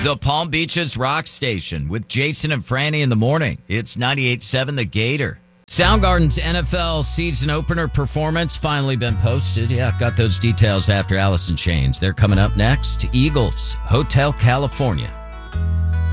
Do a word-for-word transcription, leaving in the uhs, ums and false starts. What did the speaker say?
The Palm Beaches Rock Station with Jason and Franny in the morning. It's ninety-eight point seven The Gator. Soundgarden's N F L season opener performance finally been posted. Yeah, got those details after Alice in Chains. They're coming up next. Eagles, Hotel California.